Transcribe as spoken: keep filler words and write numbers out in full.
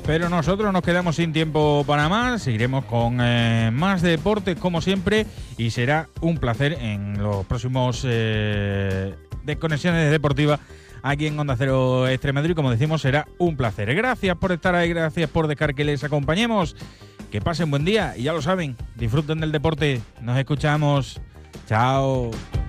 Pero nosotros nos quedamos sin tiempo para más, seguiremos con eh, más deportes como siempre y será un placer en los próximos eh, desconexiones deportivas aquí en Onda Cero Extremadura y como decimos será un placer. Gracias por estar ahí, gracias por dejar que les acompañemos, que pasen buen día y ya lo saben, disfruten del deporte, nos escuchamos, chao.